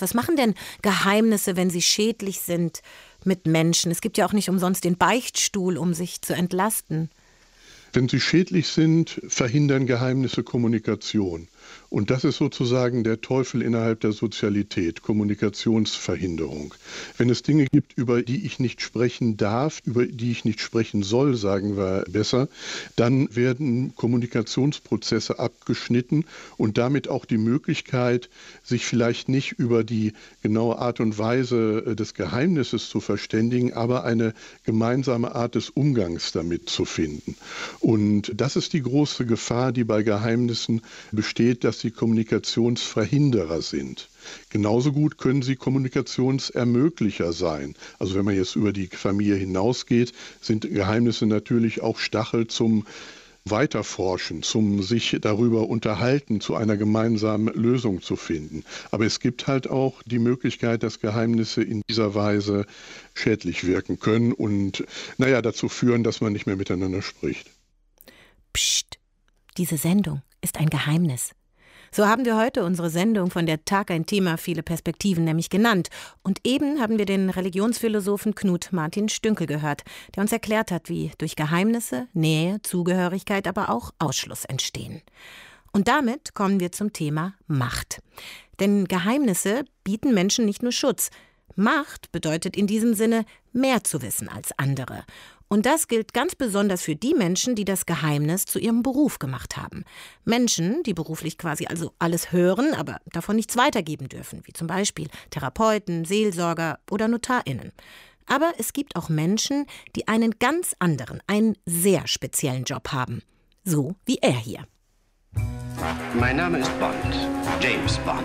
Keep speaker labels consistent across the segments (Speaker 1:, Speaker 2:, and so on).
Speaker 1: Platz. Was machen denn Geheimnisse, wenn sie schädlich sind mit Menschen? Es gibt ja auch nicht umsonst den Beichtstuhl, um sich zu entlasten.
Speaker 2: Wenn sie schädlich sind, verhindern Geheimnisse Kommunikation. Und das ist sozusagen der Teufel innerhalb der Sozialität, Kommunikationsverhinderung. Wenn es Dinge gibt, über die ich nicht sprechen darf, über die ich nicht sprechen soll, sagen wir besser, dann werden Kommunikationsprozesse abgeschnitten und damit auch die Möglichkeit, sich vielleicht nicht über die genaue Art und Weise des Geheimnisses zu verständigen, aber eine gemeinsame Art des Umgangs damit zu finden. Und das ist die große Gefahr, die bei Geheimnissen besteht, dass sie Kommunikationsverhinderer sind. Genauso gut können sie Kommunikationsermöglicher sein. Also wenn man jetzt über die Familie hinausgeht, sind Geheimnisse natürlich auch Stachel zum Weiterforschen, zum sich darüber unterhalten, zu einer gemeinsamen Lösung zu finden. Aber es gibt halt auch die Möglichkeit, dass Geheimnisse in dieser Weise schädlich wirken können und dazu führen, dass man nicht mehr miteinander spricht.
Speaker 1: Psst, diese Sendung ist ein Geheimnis. So haben wir heute unsere Sendung von der Tag ein Thema, viele Perspektiven nämlich genannt. Und eben haben wir den Religionsphilosophen Knut Martin Stünkel gehört, der uns erklärt hat, wie durch Geheimnisse Nähe, Zugehörigkeit, aber auch Ausschluss entstehen. Und damit kommen wir zum Thema Macht. Denn Geheimnisse bieten Menschen nicht nur Schutz. Macht bedeutet in diesem Sinne, mehr zu wissen als andere. Und das gilt ganz besonders für die Menschen, die das Geheimnis zu ihrem Beruf gemacht haben. Menschen, die beruflich quasi also alles hören, aber davon nichts weitergeben dürfen, wie zum Beispiel Therapeuten, Seelsorger oder NotarInnen. Aber es gibt auch Menschen, die einen ganz anderen, einen sehr speziellen Job haben. So wie er hier.
Speaker 3: Mein Name ist Bond, James Bond.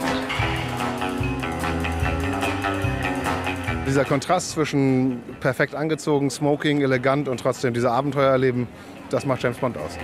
Speaker 4: Dieser Kontrast zwischen perfekt angezogen, smoking, elegant und trotzdem diese Abenteuer erleben, das macht James Bond aus.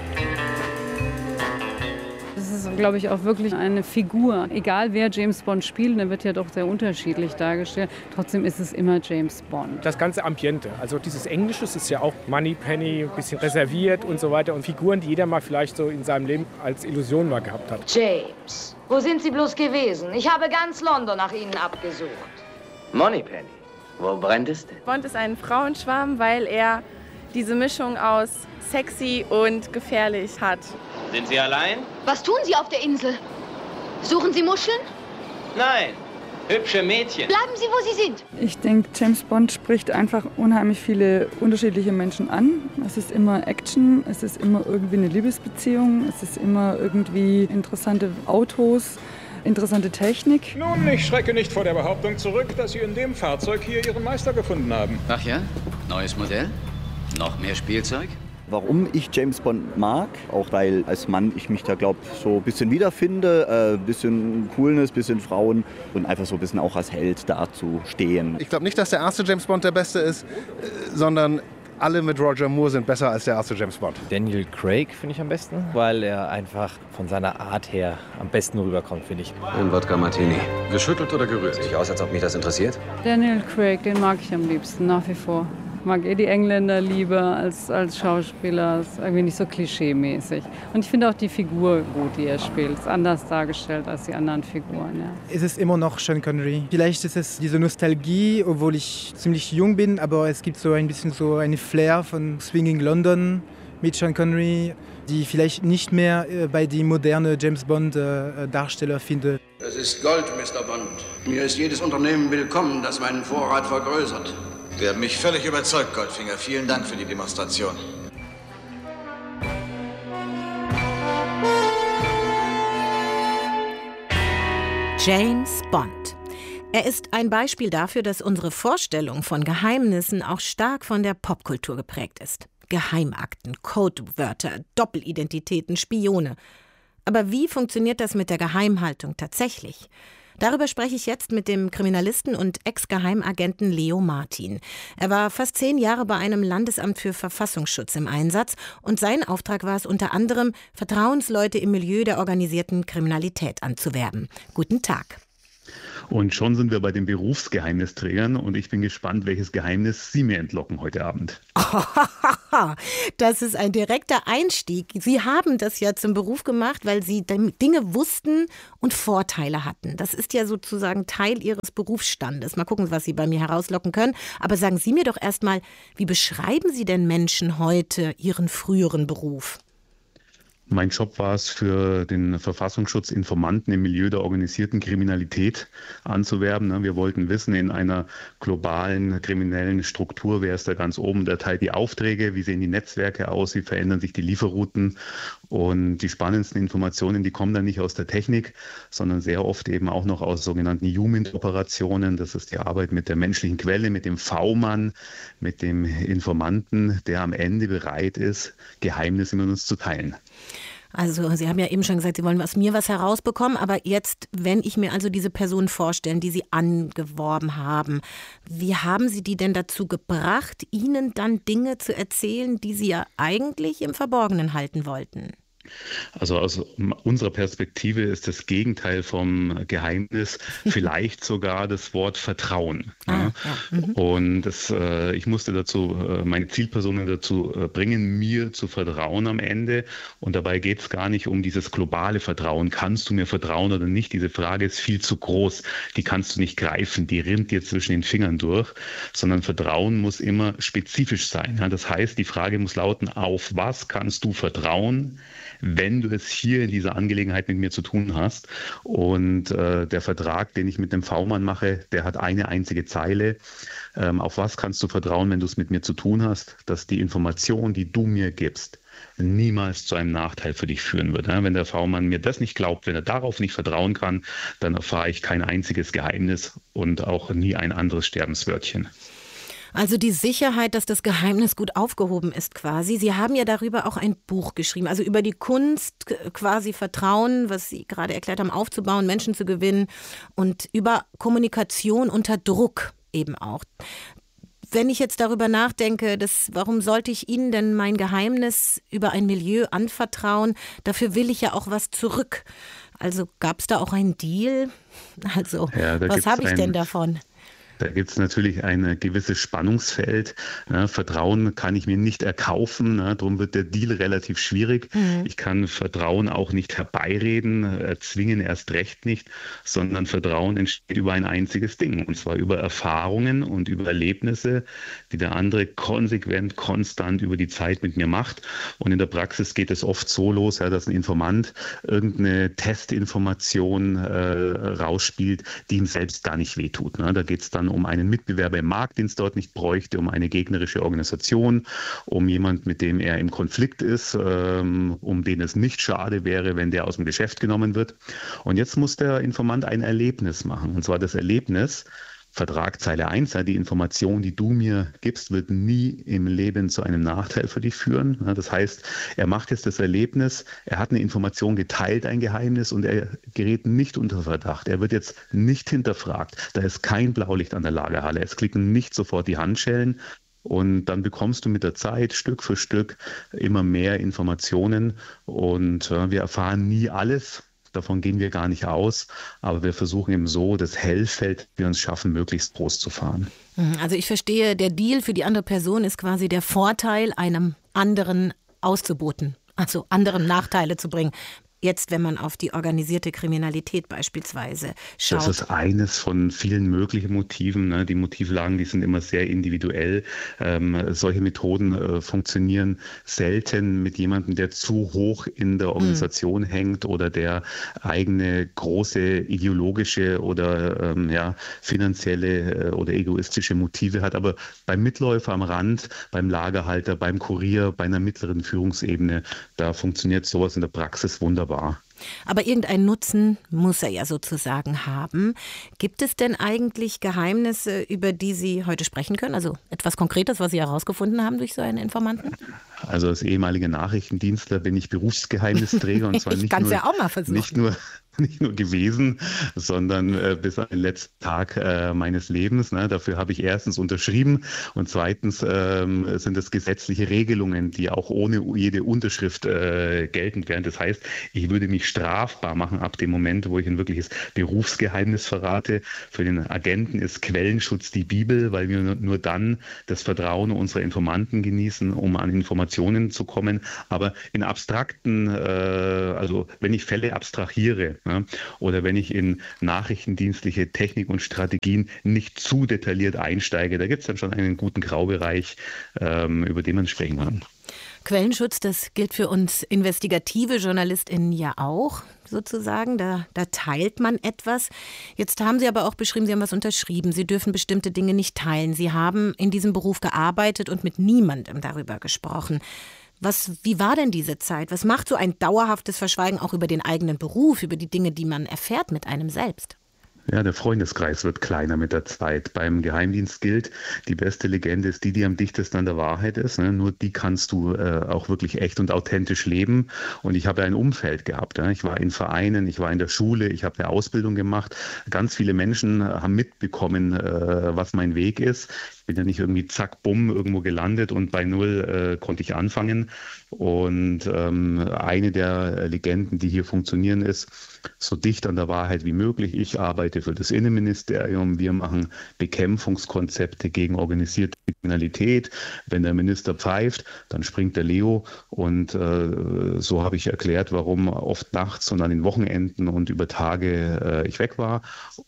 Speaker 5: Das ist, glaube ich, auch wirklich eine Figur. Egal wer James Bond spielt, der wird ja doch sehr unterschiedlich dargestellt. Trotzdem ist es immer James Bond.
Speaker 6: Das ganze Ambiente, also dieses Englische ist ja auch Moneypenny, ein bisschen reserviert und so weiter. Und Figuren, die jeder mal vielleicht so in seinem Leben als Illusion mal gehabt hat.
Speaker 7: James, wo sind Sie bloß gewesen? Ich habe ganz London nach Ihnen abgesucht.
Speaker 3: Moneypenny, wo brennt es denn?
Speaker 8: Bond ist ein Frauenschwarm, weil er diese Mischung aus sexy und gefährlich hat.
Speaker 3: Sind Sie allein?
Speaker 7: Was tun Sie auf der Insel? Suchen Sie Muscheln?
Speaker 3: Nein, hübsche Mädchen.
Speaker 7: Bleiben Sie, wo Sie sind.
Speaker 5: Ich denke, James Bond spricht einfach unheimlich viele unterschiedliche Menschen an. Es ist immer Action, es ist immer irgendwie eine Liebesbeziehung, es ist immer irgendwie interessante Autos. Interessante Technik.
Speaker 9: Nun, ich schrecke nicht vor der Behauptung zurück, dass Sie in dem Fahrzeug hier Ihren Meister gefunden haben.
Speaker 3: Ach ja? Neues Modell? Noch mehr Spielzeug?
Speaker 10: Warum ich James Bond mag, auch weil als Mann ich mich da, glaube ich, so ein bisschen wiederfinde, ein bisschen Coolness, ein bisschen Frauen und einfach so ein bisschen auch als Held dazustehen.
Speaker 4: Ich glaube nicht, dass der erste James Bond der beste ist, sondern alle mit Roger Moore sind besser als der erste James Bond.
Speaker 11: Daniel Craig finde ich am besten, weil er einfach von seiner Art her am besten rüberkommt, finde ich.
Speaker 3: Ein Wodka Martini.
Speaker 12: Geschüttelt oder gerührt?
Speaker 3: Sieht aus, als ob mich das interessiert.
Speaker 5: Daniel Craig, den mag ich am liebsten, nach wie vor. Ich mag die Engländer lieber als Schauspieler. Ist irgendwie nicht so klischee-mäßig. Und ich finde auch die Figur gut, die er spielt. Ist anders dargestellt als die anderen Figuren. Ja.
Speaker 13: Es ist immer noch Sean Connery. Vielleicht ist es diese Nostalgie, obwohl ich ziemlich jung bin, aber es gibt so ein bisschen so eine Flair von Swinging London mit Sean Connery, die vielleicht nicht mehr bei den modernen James Bond Darsteller finde.
Speaker 14: Das ist Gold, Mr. Bond. Mir ist jedes Unternehmen willkommen, das meinen Vorrat vergrößert.
Speaker 15: Sie haben mich völlig überzeugt, Goldfinger. Vielen Dank für die Demonstration.
Speaker 1: James Bond. Er ist ein Beispiel dafür, dass unsere Vorstellung von Geheimnissen auch stark von der Popkultur geprägt ist. Geheimakten, Codewörter, Doppelidentitäten, Spione. Aber wie funktioniert das mit der Geheimhaltung tatsächlich? Darüber spreche ich jetzt mit dem Kriminalisten und Ex-Geheimagenten Leo Martin. Er war fast 10 Jahre bei einem Landesamt für Verfassungsschutz im Einsatz und sein Auftrag war es unter anderem, Vertrauensleute im Milieu der organisierten Kriminalität anzuwerben. Guten Tag.
Speaker 16: Und schon sind wir bei den Berufsgeheimnisträgern und ich bin gespannt, welches Geheimnis Sie mir entlocken heute Abend.
Speaker 1: Das ist ein direkter Einstieg. Sie haben das ja zum Beruf gemacht, weil Sie Dinge wussten und Vorteile hatten. Das ist ja sozusagen Teil Ihres Berufsstandes. Mal gucken, was Sie bei mir herauslocken können. Aber sagen Sie mir doch erstmal, wie beschreiben Sie denn Menschen heute Ihren früheren Beruf?
Speaker 16: Mein Job war es, für den Verfassungsschutz Informanten im Milieu der organisierten Kriminalität anzuwerben. Wir wollten wissen, in einer globalen kriminellen Struktur, wer ist da ganz oben, der teilt die Aufträge, wie sehen die Netzwerke aus, wie verändern sich die Lieferrouten. Und die spannendsten Informationen, die kommen dann nicht aus der Technik, sondern sehr oft eben auch noch aus sogenannten Human-Operationen. Das ist die Arbeit mit der menschlichen Quelle, mit dem V-Mann, mit dem Informanten, der am Ende bereit ist, Geheimnisse mit uns zu teilen.
Speaker 1: Also Sie haben ja eben schon gesagt, Sie wollen aus mir was herausbekommen, aber jetzt, wenn ich mir also diese Personen vorstelle, die Sie angeworben haben, wie haben Sie die denn dazu gebracht, Ihnen dann Dinge zu erzählen, die Sie ja eigentlich im Verborgenen halten wollten?
Speaker 16: Also aus unserer Perspektive ist das Gegenteil vom Geheimnis vielleicht sogar das Wort Vertrauen. Und ich musste dazu meine Zielpersonen dazu bringen, mir zu vertrauen am Ende. Und dabei geht es gar nicht um dieses globale Vertrauen. Kannst du mir vertrauen oder nicht? Diese Frage ist viel zu groß. Die kannst du nicht greifen. Die rinnt dir zwischen den Fingern durch. Sondern Vertrauen muss immer spezifisch sein. Das heißt, die Frage muss lauten, auf was kannst du vertrauen, wenn du es hier in dieser Angelegenheit mit mir zu tun hast. Und der Vertrag, den ich mit dem V-Mann mache, der hat eine einzige Zeile. Auf was kannst du vertrauen, wenn du es mit mir zu tun hast, dass die Information, die du mir gibst, niemals zu einem Nachteil für dich führen wird. Wenn der V-Mann mir das nicht glaubt, wenn er darauf nicht vertrauen kann, dann erfahre ich kein einziges Geheimnis und auch nie ein anderes Sterbenswörtchen.
Speaker 1: Also die Sicherheit, dass das Geheimnis gut aufgehoben ist quasi. Sie haben ja darüber auch ein Buch geschrieben, also über die Kunst quasi Vertrauen, was Sie gerade erklärt haben, aufzubauen, Menschen zu gewinnen und über Kommunikation unter Druck eben auch. Wenn ich jetzt darüber nachdenke, warum sollte ich Ihnen denn mein Geheimnis über ein Milieu anvertrauen? Dafür will ich ja auch was zurück. Also gab es da auch einen Deal? Also was habe ich denn davon?
Speaker 16: Da gibt es natürlich ein gewisses Spannungsfeld. Vertrauen kann ich mir nicht erkaufen, darum wird der Deal relativ schwierig. Ich kann Vertrauen auch nicht herbeireden, erzwingen erst recht nicht, sondern Vertrauen entsteht über ein einziges Ding, und zwar über Erfahrungen und über Erlebnisse, die der andere konsequent, konstant über die Zeit mit mir macht. Und in der Praxis geht es oft so los, dass ein Informant irgendeine Testinformation rausspielt, die ihm selbst gar nicht wehtut. Da geht es dann um einen Mitbewerber im Markt, den es dort nicht bräuchte, um eine gegnerische Organisation, um jemand, mit dem er im Konflikt ist, um den es nicht schade wäre, wenn der aus dem Geschäft genommen wird. Und jetzt muss der Informant ein Erlebnis machen. Und zwar das Erlebnis, Vertrag Zeile 1, die Information, die du mir gibst, wird nie im Leben zu einem Nachteil für dich führen. Das heißt, er macht jetzt das Erlebnis, er hat eine Information geteilt, ein Geheimnis, und er gerät nicht unter Verdacht. Er wird jetzt nicht hinterfragt. Da ist kein Blaulicht an der Lagerhalle. Es klicken nicht sofort die Handschellen. Und dann bekommst du mit der Zeit Stück für Stück immer mehr Informationen. Und wir erfahren nie alles. Davon gehen wir gar nicht aus, aber wir versuchen eben so, das Hellfeld, das wir uns schaffen, möglichst groß zu fahren.
Speaker 1: Also ich verstehe, der Deal für die andere Person ist quasi der Vorteil, einem anderen auszuboten, also anderen Nachteile zu bringen. Jetzt, wenn man auf die organisierte Kriminalität beispielsweise schaut.
Speaker 16: Das ist eines von vielen möglichen Motiven. Die Motivlagen, die sind immer sehr individuell. Solche Methoden funktionieren selten mit jemandem, der zu hoch in der Organisation hängt oder der eigene große ideologische oder finanzielle oder egoistische Motive hat. Aber beim Mitläufer am Rand, beim Lagerhalter, beim Kurier, bei einer mittleren Führungsebene, da funktioniert sowas in der Praxis wunderbar.
Speaker 1: Aber irgendeinen Nutzen muss er ja sozusagen haben. Gibt es denn eigentlich Geheimnisse, über die Sie heute sprechen können? Also etwas Konkretes, was Sie herausgefunden haben durch so einen Informanten?
Speaker 16: Also als ehemaliger Nachrichtendienstler bin ich Berufsgeheimnisträger. Und zwar
Speaker 1: ich kann es ja auch mal versuchen.
Speaker 16: nicht nur gewesen, sondern bis an den letzten Tag meines Lebens. Ne? Dafür habe ich erstens unterschrieben und zweitens sind es gesetzliche Regelungen, die auch ohne jede Unterschrift geltend wären. Das heißt, ich würde mich strafbar machen ab dem Moment, wo ich ein wirkliches Berufsgeheimnis verrate. Für den Agenten ist Quellenschutz die Bibel, weil wir nur dann das Vertrauen unserer Informanten genießen, um an Informationen zu kommen. Aber in abstrakten, also wenn ich Fälle abstrahiere, ja, oder wenn ich in nachrichtendienstliche Technik und Strategien nicht zu detailliert einsteige, da gibt es dann schon einen guten Graubereich, über den man sprechen kann.
Speaker 1: Quellenschutz, das gilt für uns investigative JournalistInnen ja auch, sozusagen. Da teilt man etwas. Jetzt haben Sie aber auch beschrieben, Sie haben was unterschrieben. Sie dürfen bestimmte Dinge nicht teilen. Sie haben in diesem Beruf gearbeitet und mit niemandem darüber gesprochen. Wie war denn diese Zeit? Was macht so ein dauerhaftes Verschweigen auch über den eigenen Beruf, über die Dinge, die man erfährt mit einem selbst?
Speaker 16: Ja, der Freundeskreis wird kleiner mit der Zeit. Beim Geheimdienst gilt, die beste Legende ist die am dichtesten an der Wahrheit ist. Ne? Nur die kannst du auch wirklich echt und authentisch leben. Und ich habe ein Umfeld gehabt. Ja? Ich war in Vereinen, ich war in der Schule, ich habe eine Ausbildung gemacht. Ganz viele Menschen haben mitbekommen, was mein Weg ist. Ich bin ja nicht irgendwie zack, bumm, irgendwo gelandet und bei Null konnte ich anfangen. Und eine der Legenden, die hier funktionieren, ist, so dicht an der Wahrheit wie möglich. Ich arbeite für das Innenministerium. Wir machen Bekämpfungskonzepte gegen organisierte Kriminalität. Wenn der Minister pfeift, dann springt der Leo. Und so habe ich erklärt, warum oft nachts und an den Wochenenden und über Tage ich weg war.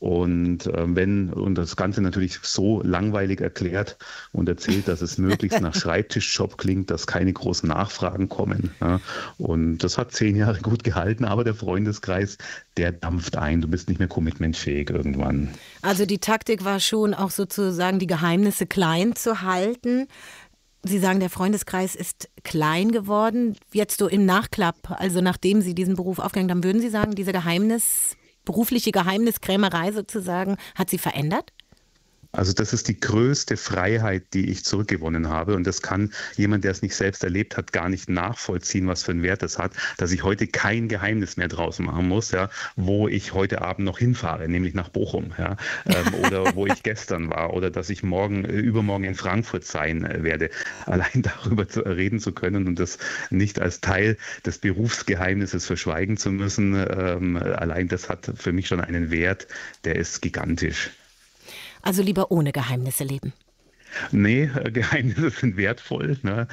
Speaker 16: Und und das Ganze natürlich so langweilig erklärt und erzählt, dass es möglichst nach Schreibtischjob klingt, dass keine großen Nachfragen kommen. Ja. Und das hat 10 Jahre gut gehalten, aber der Freundeskreis, der dampft ein. Du bist nicht mehr commitmentfähig irgendwann. Also die Taktik war schon auch sozusagen, die Geheimnisse klein zu halten. Sie sagen, der Freundeskreis ist klein geworden. Jetzt so im Nachklapp, also nachdem Sie diesen Beruf aufgehängt haben, würden Sie sagen, diese berufliche Geheimniskrämerei sozusagen hat Sie verändert? Also das ist die größte Freiheit, die ich zurückgewonnen habe. Und das kann jemand, der es nicht selbst erlebt hat, gar nicht nachvollziehen, was für einen Wert das hat, dass ich heute kein Geheimnis mehr draus machen muss, ja, wo ich heute Abend noch hinfahre, nämlich nach Bochum, ja, oder wo ich gestern war, oder dass ich übermorgen in Frankfurt sein werde. Allein darüber reden zu können und das nicht als Teil des Berufsgeheimnisses verschweigen zu müssen, allein das hat für mich schon einen Wert, der ist gigantisch. Also lieber ohne Geheimnisse leben. Nee, Geheimnisse sind wertvoll. Ne?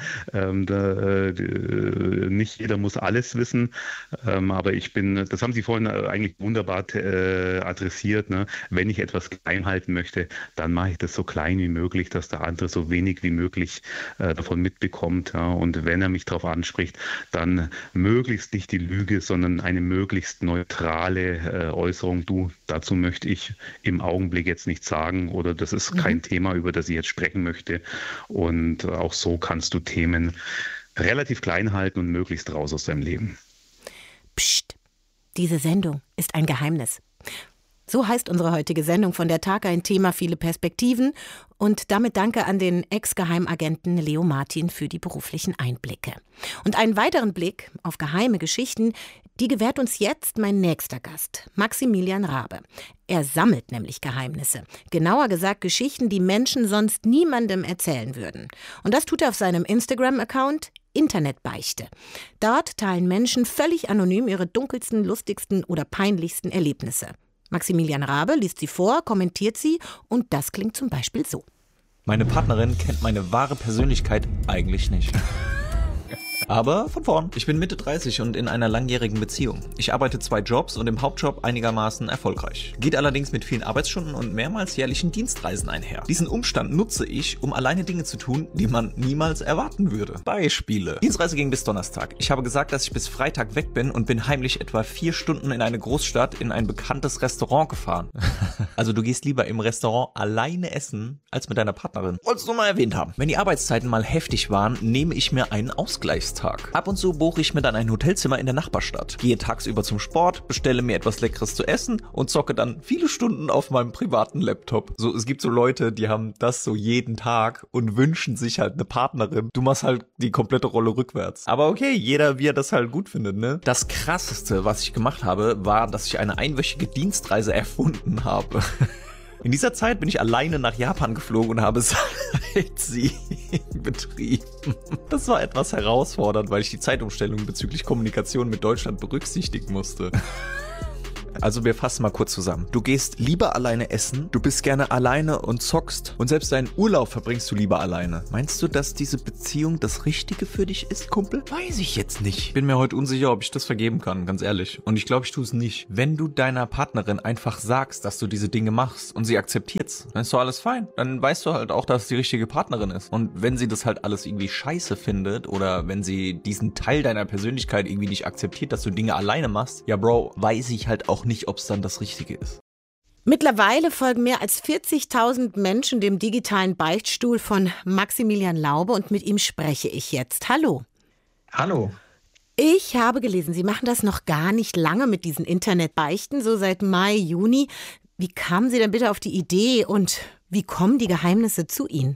Speaker 16: Nicht jeder muss alles wissen, aber das haben Sie vorhin eigentlich wunderbar adressiert. Ne? Wenn ich etwas geheim halten möchte, dann mache ich das so klein wie möglich, dass der andere so wenig wie möglich davon mitbekommt. Ja? Und wenn er mich darauf anspricht, dann möglichst nicht die Lüge, sondern eine möglichst neutrale Äußerung. Dazu möchte ich im Augenblick jetzt nichts sagen oder das ist kein Thema, über das ich jetzt sprechen möchte. Und auch so kannst du Themen relativ klein halten und möglichst raus aus deinem Leben. Psst, diese Sendung ist ein Geheimnis. So heißt unsere heutige Sendung von der Tag, ein Thema, viele Perspektiven. Und damit danke an den Ex-Geheimagenten Leo Martin für die beruflichen Einblicke. Und einen weiteren Blick auf geheime Geschichten, die gewährt uns jetzt mein nächster Gast, Maximilian Raabe. Er sammelt nämlich Geheimnisse. Genauer gesagt Geschichten, die Menschen sonst niemandem erzählen würden. Und das tut er auf seinem Instagram-Account Internetbeichte. Dort teilen Menschen völlig anonym ihre dunkelsten, lustigsten oder peinlichsten Erlebnisse. Maximilian Raabe liest sie vor, kommentiert sie und das klingt zum Beispiel so.
Speaker 12: Meine Partnerin kennt meine wahre Persönlichkeit eigentlich nicht. Aber von vorn. Ich bin Mitte 30 und in einer langjährigen Beziehung. Ich arbeite 2 Jobs und im Hauptjob einigermaßen erfolgreich. Geht allerdings mit vielen Arbeitsstunden und mehrmals jährlichen Dienstreisen einher. Diesen Umstand nutze ich, um alleine Dinge zu tun, die man niemals erwarten würde. Beispiele. Dienstreise ging bis Donnerstag. Ich habe gesagt, dass ich bis Freitag weg bin und bin heimlich etwa 4 Stunden in eine Großstadt in ein bekanntes Restaurant gefahren. Also du gehst lieber im Restaurant alleine essen, als mit deiner Partnerin. Wolltest du mal erwähnt haben. Wenn die Arbeitszeiten mal heftig waren, nehme ich mir einen Ausgleichstag. Arbeitstag. Ab und zu buche ich mir dann ein Hotelzimmer in der Nachbarstadt, gehe tagsüber zum Sport, bestelle mir etwas Leckeres zu essen und zocke dann viele Stunden auf meinem privaten Laptop. So, es gibt so Leute, die haben das so jeden Tag und wünschen sich halt eine Partnerin. Du machst halt die komplette Rolle rückwärts. Aber okay, jeder wie er das halt gut findet, ne? Das Krasseste, was ich gemacht habe, war, dass ich eine einwöchige Dienstreise erfunden habe. In dieser Zeit bin ich alleine nach Japan geflogen und habe Sightseeing betrieben. Das war etwas herausfordernd, weil ich die Zeitumstellung bezüglich Kommunikation mit Deutschland berücksichtigen musste. Also wir fassen mal kurz zusammen. Du gehst lieber alleine essen, du bist gerne alleine und zockst und selbst deinen Urlaub verbringst du lieber alleine. Meinst du, dass diese Beziehung das Richtige für dich ist, Kumpel? Weiß ich jetzt nicht. Bin mir heute unsicher, ob ich das vergeben kann, ganz ehrlich. Und ich glaube, ich tue es nicht. Wenn du deiner Partnerin einfach sagst, dass du diese Dinge machst und sie akzeptiert's, dann ist doch alles fein. Dann weißt du halt auch, dass es die richtige Partnerin ist. Und wenn sie das halt alles irgendwie scheiße findet oder wenn sie diesen Teil deiner Persönlichkeit irgendwie nicht akzeptiert, dass du Dinge alleine machst, ja Bro, weiß ich halt auch nicht, ob es dann das Richtige ist.
Speaker 1: Mittlerweile folgen mehr als 40.000 Menschen dem digitalen Beichtstuhl von Maximilian Laube und mit ihm spreche ich jetzt. Hallo.
Speaker 17: Hallo.
Speaker 1: Ich habe gelesen, Sie machen das noch gar nicht lange mit diesen Internetbeichten, so seit Mai, Juni. Wie kamen Sie denn bitte auf die Idee und wie kommen die Geheimnisse zu Ihnen?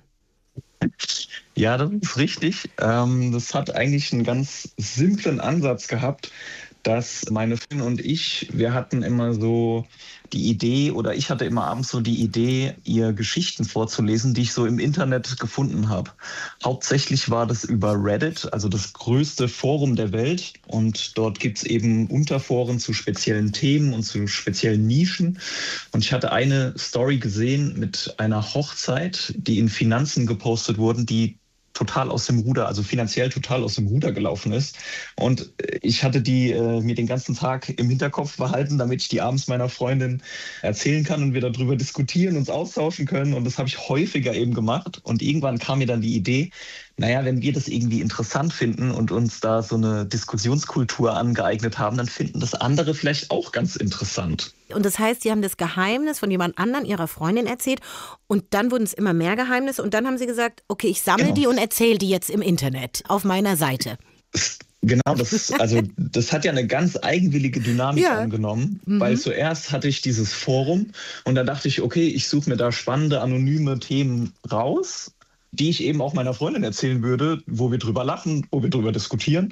Speaker 17: Ja, das ist richtig. Das hat eigentlich einen ganz simplen Ansatz gehabt, dass meine Freundin und wir hatten immer so die Idee, oder ich hatte immer abends so die Idee, ihr Geschichten vorzulesen, die ich so im Internet gefunden habe. Hauptsächlich war das über Reddit, also das größte Forum der Welt. Und dort gibt es eben Unterforen zu speziellen Themen und zu speziellen Nischen. Und ich hatte eine Story gesehen mit einer Hochzeit, die in Finanzen gepostet wurden, die total aus dem Ruder, also finanziell total aus dem Ruder gelaufen ist. Und ich hatte die mir den ganzen Tag im Hinterkopf behalten, damit ich die abends meiner Freundin erzählen kann und wir darüber diskutieren, uns austauschen können. Und das habe ich häufiger eben gemacht. Und irgendwann kam mir dann die Idee, naja, wenn wir das irgendwie interessant finden und uns da so eine Diskussionskultur angeeignet haben, dann finden das andere vielleicht auch ganz interessant.
Speaker 1: Und das heißt, Sie haben das Geheimnis von jemand anderem, Ihrer Freundin, erzählt und dann wurden es immer mehr Geheimnisse und dann haben Sie gesagt, okay, ich sammle die und erzähle die jetzt im Internet auf meiner Seite.
Speaker 17: Genau, das hat ja eine ganz eigenwillige Dynamik angenommen, weil zuerst hatte ich dieses Forum und da dachte ich, okay, ich suche mir da spannende, anonyme Themen raus, die ich eben auch meiner Freundin erzählen würde, wo wir drüber lachen, wo wir drüber diskutieren.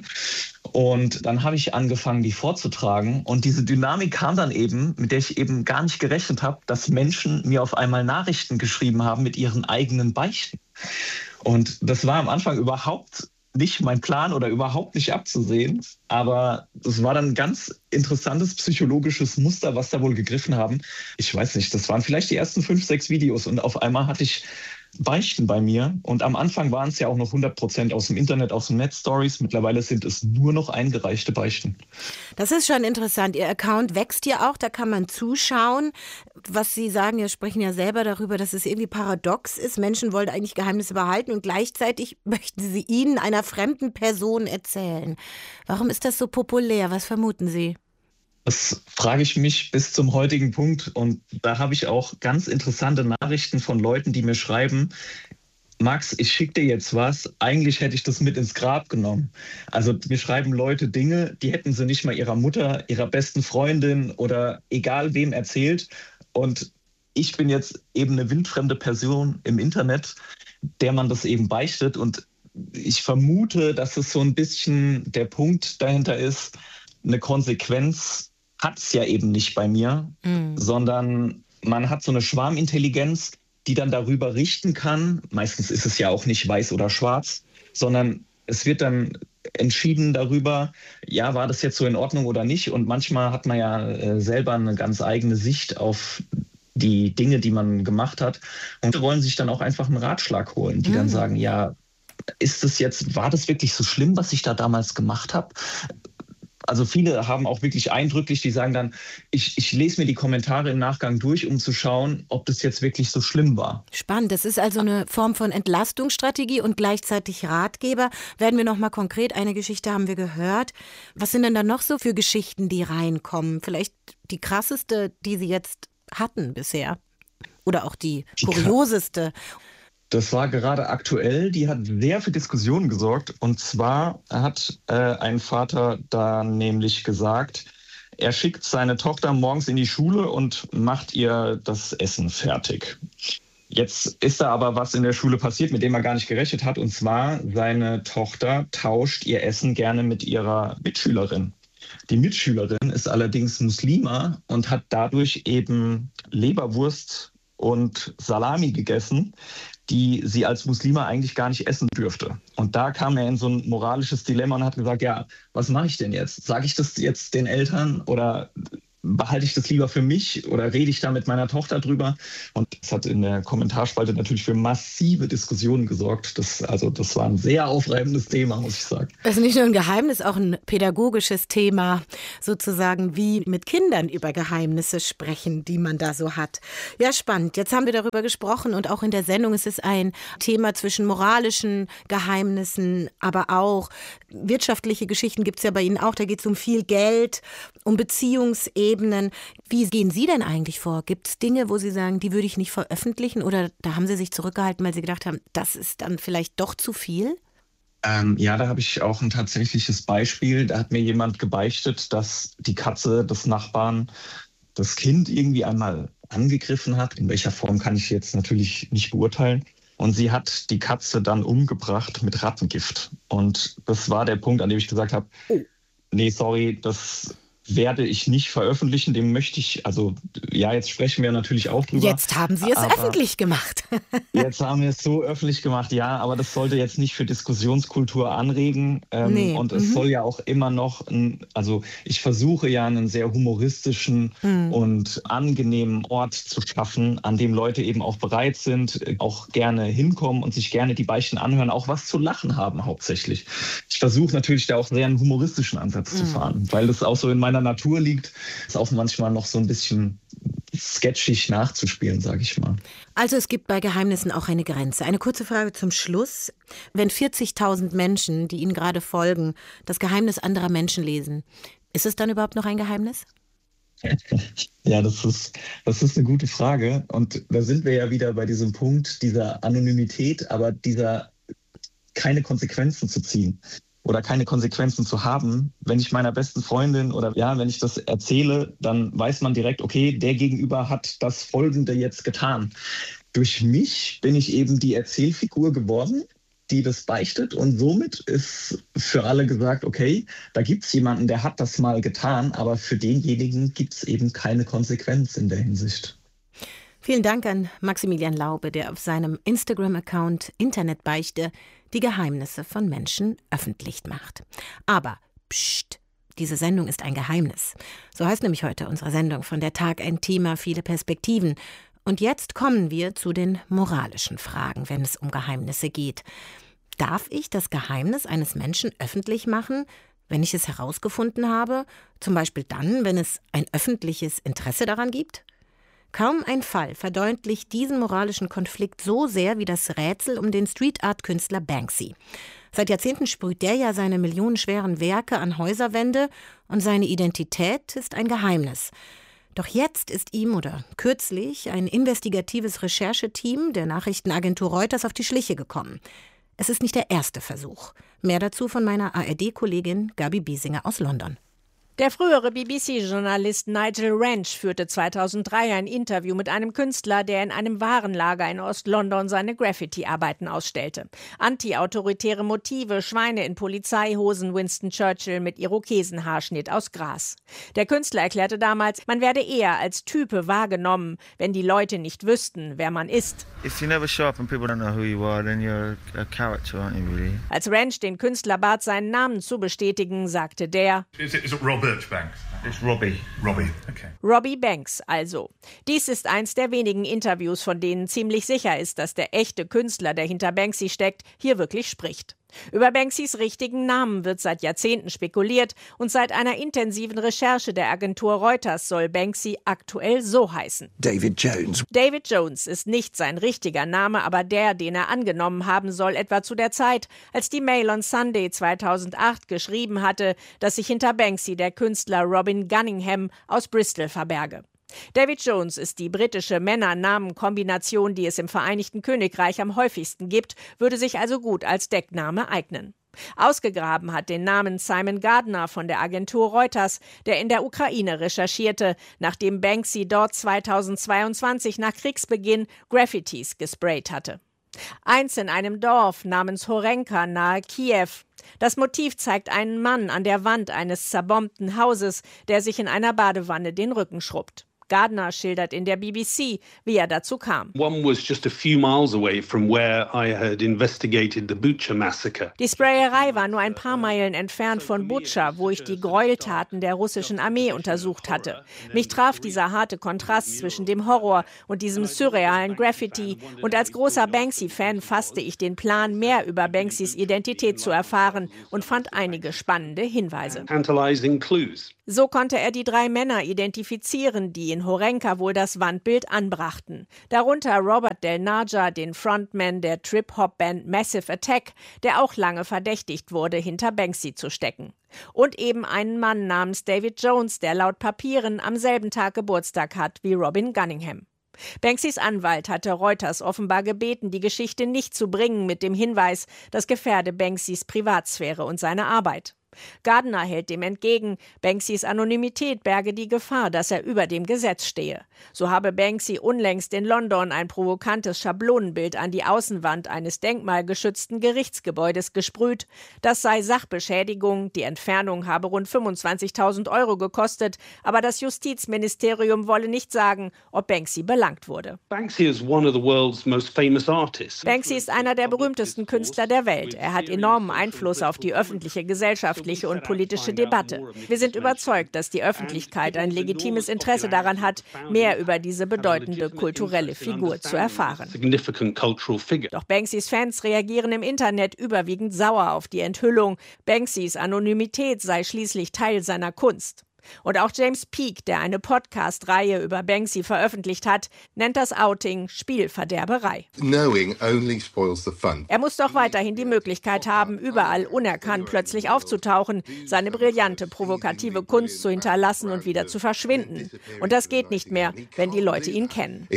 Speaker 17: Und dann habe ich angefangen, die vorzutragen. Und diese Dynamik kam dann eben, mit der ich eben gar nicht gerechnet habe, dass Menschen mir auf einmal Nachrichten geschrieben haben mit ihren eigenen Beichten. Und das war am Anfang überhaupt nicht mein Plan oder überhaupt nicht abzusehen. Aber es war dann ein ganz interessantes psychologisches Muster, was da wohl gegriffen haben. Ich weiß nicht, das waren vielleicht die ersten 5, 6 Videos. Und auf einmal hatte ich Beichten bei mir. Und am Anfang waren es ja auch noch 100% aus dem Internet, aus dem Netz Stories. Mittlerweile sind es nur noch eingereichte Beichten.
Speaker 1: Das ist schon interessant. Ihr Account wächst ja auch, da kann man zuschauen. Was Sie sagen, wir sprechen ja selber darüber, dass es irgendwie paradox ist. Menschen wollen eigentlich Geheimnisse behalten und gleichzeitig möchten sie ihnen, einer fremden Person, erzählen. Warum ist das so populär? Was vermuten Sie?
Speaker 17: Das frage ich mich bis zum heutigen Punkt. Und da habe ich auch ganz interessante Nachrichten von Leuten, die mir schreiben, Max, ich schicke dir jetzt was. Eigentlich hätte ich das mit ins Grab genommen. Also mir schreiben Leute Dinge, die hätten sie nicht mal ihrer Mutter, ihrer besten Freundin oder egal wem erzählt. Und ich bin jetzt eben eine wildfremde Person im Internet, der man das eben beichtet. Und ich vermute, dass es so ein bisschen der Punkt dahinter ist, eine Konsequenz hat es ja eben nicht bei mir, sondern man hat so eine Schwarmintelligenz, die dann darüber richten kann. Meistens ist es ja auch nicht weiß oder schwarz, sondern es wird dann entschieden darüber, ja, war das jetzt so in Ordnung oder nicht. Und manchmal hat man ja selber eine ganz eigene Sicht auf die Dinge, die man gemacht hat. Und wollen sich dann auch einfach einen Ratschlag holen, die dann sagen, ja, war das wirklich so schlimm, was ich da damals gemacht habe? Also viele haben auch wirklich eindrücklich, die sagen dann, ich lese mir die Kommentare im Nachgang durch, um zu schauen, ob das jetzt wirklich so schlimm war.
Speaker 1: Spannend, das ist also eine Form von Entlastungsstrategie und gleichzeitig Ratgeber. Werden wir noch mal konkret, eine Geschichte haben wir gehört. Was sind denn da noch so für Geschichten, die reinkommen? Vielleicht die krasseste, die Sie jetzt hatten bisher? Oder auch die kurioseste?
Speaker 17: Das war gerade aktuell, die hat sehr für Diskussionen gesorgt. Und zwar hat ein Vater da nämlich gesagt, er schickt seine Tochter morgens in die Schule und macht ihr das Essen fertig. Jetzt ist da aber was in der Schule passiert, mit dem er gar nicht gerechnet hat. Und zwar, seine Tochter tauscht ihr Essen gerne mit ihrer Mitschülerin. Die Mitschülerin ist allerdings Muslima und hat dadurch eben Leberwurst und Salami gegessen, die sie als Muslima eigentlich gar nicht essen dürfte. Und da kam er in so ein moralisches Dilemma und hat gesagt, ja, was mache ich denn jetzt? Sage ich das jetzt den Eltern oder behalte ich das lieber für mich oder rede ich da mit meiner Tochter drüber? Und das hat in der Kommentarspalte natürlich für massive Diskussionen gesorgt. Das war ein sehr aufreibendes Thema, muss ich sagen.
Speaker 1: Das ist nicht nur ein Geheimnis, auch ein pädagogisches Thema, sozusagen wie mit Kindern über Geheimnisse sprechen, die man da so hat. Ja, spannend. Jetzt haben wir darüber gesprochen und auch in der Sendung ist es ein Thema zwischen moralischen Geheimnissen, aber auch wirtschaftliche Geschichten gibt es ja bei Ihnen auch. Da geht es um viel Geld, um Beziehungsebenen. Wie gehen Sie denn eigentlich vor? Gibt es Dinge, wo Sie sagen, die würde ich nicht veröffentlichen oder da haben Sie sich zurückgehalten, weil Sie gedacht haben, das ist dann vielleicht doch zu viel?
Speaker 17: Ja, da habe ich auch ein tatsächliches Beispiel. Da hat mir jemand gebeichtet, dass die Katze des Nachbarn das Kind irgendwie einmal angegriffen hat. In welcher Form kann ich jetzt natürlich nicht beurteilen. Und sie hat die Katze dann umgebracht mit Rattengift. Und das war der Punkt, an dem ich gesagt habe, nee, sorry, das werde ich nicht veröffentlichen, dem möchte ich, also ja, jetzt sprechen wir natürlich auch drüber.
Speaker 1: Jetzt haben Sie es öffentlich gemacht.
Speaker 17: Jetzt haben wir es so öffentlich gemacht, ja, aber das sollte jetzt nicht für Diskussionskultur anregen.
Speaker 1: Nee.
Speaker 17: Und es soll ja auch immer noch, also ich versuche ja einen sehr humoristischen und angenehmen Ort zu schaffen, an dem Leute eben auch bereit sind, auch gerne hinkommen und sich gerne die Beichten anhören, auch was zu lachen haben hauptsächlich. Ich versuche natürlich da auch sehr einen humoristischen Ansatz zu fahren, weil das auch so in meiner Natur liegt, ist auch manchmal noch so ein bisschen sketchig nachzuspielen, sage ich mal.
Speaker 1: Also es gibt bei Geheimnissen auch eine Grenze. Eine kurze Frage zum Schluss. Wenn 40.000 Menschen, die Ihnen gerade folgen, das Geheimnis anderer Menschen lesen, ist es dann überhaupt noch ein Geheimnis?
Speaker 17: Ja, das ist eine gute Frage. Und da sind wir ja wieder bei diesem Punkt dieser Anonymität, aber dieser keine Konsequenzen zu ziehen. Oder keine Konsequenzen zu haben. Wenn ich meiner besten Freundin oder ja, wenn ich das erzähle, dann weiß man direkt, okay, der Gegenüber hat das Folgende jetzt getan. Durch mich bin ich eben die Erzählfigur geworden, die das beichtet und somit ist für alle gesagt, okay, da gibt es jemanden, der hat das mal getan, aber für denjenigen gibt es eben keine Konsequenz in der Hinsicht.
Speaker 1: Vielen Dank an Maximilian Laube, der auf seinem Instagram-Account Internetbeichte die Geheimnisse von Menschen öffentlich macht. Aber, pst, diese Sendung ist ein Geheimnis. So heißt nämlich heute unsere Sendung von der Tag ein Thema, viele Perspektiven. Und jetzt kommen wir zu den moralischen Fragen, wenn es um Geheimnisse geht. Darf ich das Geheimnis eines Menschen öffentlich machen, wenn ich es herausgefunden habe? Zum Beispiel dann, wenn es ein öffentliches Interesse daran gibt? Kaum ein Fall verdeutlicht diesen moralischen Konflikt so sehr wie das Rätsel um den Street-Art-Künstler Banksy. Seit Jahrzehnten sprüht der ja seine millionenschweren Werke an Häuserwände und seine Identität ist ein Geheimnis. Doch jetzt ist ihm oder kürzlich ein investigatives Rechercheteam der Nachrichtenagentur Reuters auf die Schliche gekommen. Es ist nicht der erste Versuch. Mehr dazu von meiner ARD-Kollegin Gabi Biesinger aus London.
Speaker 18: Der frühere BBC-Journalist Nigel Wrench führte 2003 ein Interview mit einem Künstler, der in einem Warenlager in Ost-London seine Graffiti-Arbeiten ausstellte. Anti-autoritäre Motive, Schweine in Polizeihosen, Winston Churchill mit Irokesenhaarschnitt aus Gras. Der Künstler erklärte damals, man werde eher als Type wahrgenommen, wenn die Leute nicht wüssten, wer man ist. Als Wrench den Künstler bat, seinen Namen zu bestätigen, sagte der:
Speaker 19: Banks. It's Robbie. Okay.
Speaker 18: Robbie Banks also. Dies ist eins der wenigen Interviews, von denen ziemlich sicher ist, dass der echte Künstler, der hinter Banksy steckt, hier wirklich spricht. Über Banksys richtigen Namen wird seit Jahrzehnten spekuliert und seit einer intensiven Recherche der Agentur Reuters soll Banksy aktuell so heißen:
Speaker 14: David Jones.
Speaker 18: David Jones ist nicht sein richtiger Name, aber der, den er angenommen haben soll, etwa zu der Zeit, als die Mail on Sunday 2008 geschrieben hatte, dass sich hinter Banksy der Künstler Robin Gunningham aus Bristol verberge. David Jones ist die britische Männer-Namen-Kombination, die es im Vereinigten Königreich am häufigsten gibt, würde sich also gut als Deckname eignen. Ausgegraben hat den Namen Simon Gardner von der Agentur Reuters, der in der Ukraine recherchierte, nachdem Banksy dort 2022 nach Kriegsbeginn Graffitis gesprayt hatte. Eins in einem Dorf namens Horenka nahe Kiew. Das Motiv zeigt einen Mann an der Wand eines zerbombten Hauses, der sich in einer Badewanne den Rücken schrubbt. Gardner schildert in der BBC, wie er dazu kam. Die Sprayerei war nur ein paar Meilen entfernt von Butscha, wo ich die Gräueltaten der russischen Armee untersucht hatte. Mich traf dieser harte Kontrast zwischen dem Horror und diesem surrealen Graffiti. Und als großer Banksy-Fan fasste ich den Plan, mehr über Banksys Identität zu erfahren und fand einige spannende Hinweise. So konnte er die 3 Männer identifizieren, die in Horenka wohl das Wandbild anbrachten. Darunter Robert Del Naja, den Frontman der Trip-Hop-Band Massive Attack, der auch lange verdächtigt wurde, hinter Banksy zu stecken. Und eben einen Mann namens David Jones, der laut Papieren am selben Tag Geburtstag hat wie Robin Gunningham. Banksys Anwalt hatte Reuters offenbar gebeten, die Geschichte nicht zu bringen mit dem Hinweis, das gefährde Banksys Privatsphäre und seine Arbeit. Gardner hält dem entgegen, Banksys Anonymität berge die Gefahr, dass er über dem Gesetz stehe. So habe Banksy unlängst in London ein provokantes Schablonenbild an die Außenwand eines denkmalgeschützten Gerichtsgebäudes gesprüht. Das sei Sachbeschädigung, die Entfernung habe rund 25.000 € gekostet, aber das Justizministerium wolle nicht sagen, ob Banksy belangt wurde.
Speaker 14: Banksy ist
Speaker 18: einer der berühmtesten Künstler der Welt. Er hat enormen Einfluss auf die öffentliche Gesellschaft und politische Debatte. Wir sind überzeugt, dass die Öffentlichkeit ein legitimes Interesse daran hat, mehr über diese bedeutende kulturelle Figur zu erfahren. Doch Banksys Fans reagieren im Internet überwiegend sauer auf die Enthüllung. Banksys Anonymität sei schließlich Teil seiner Kunst. Und auch James Peake, der eine Podcast-Reihe über Banksy veröffentlicht hat, nennt das Outing Spielverderberei. Er muss doch weiterhin die Möglichkeit haben, überall unerkannt plötzlich aufzutauchen, seine brillante, provokative Kunst zu hinterlassen und wieder zu verschwinden. Und das geht nicht mehr, wenn die Leute ihn kennen.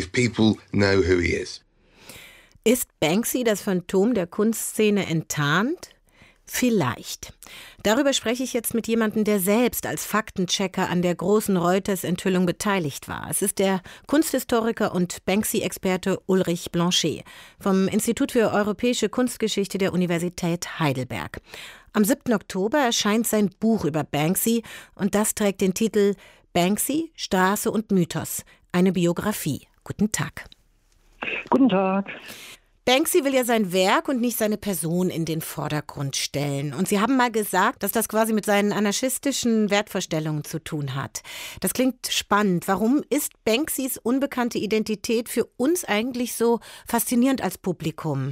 Speaker 1: Ist Banksy das Phantom der Kunstszene enttarnt? Vielleicht. Darüber spreche ich jetzt mit jemandem, der selbst als Faktenchecker an der großen Reuters-Enthüllung beteiligt war. Es ist der Kunsthistoriker und Banksy-Experte Ulrich Blanchet vom Institut für Europäische Kunstgeschichte der Universität Heidelberg. Am 7. Oktober erscheint sein Buch über Banksy und das trägt den Titel Banksy, Straße und Mythos, eine Biografie. Guten Tag.
Speaker 20: Guten Tag.
Speaker 1: Banksy will ja sein Werk und nicht seine Person in den Vordergrund stellen. Und Sie haben mal gesagt, dass das quasi mit seinen anarchistischen Wertvorstellungen zu tun hat. Das klingt spannend. Warum ist Banksys unbekannte Identität für uns eigentlich so faszinierend als Publikum?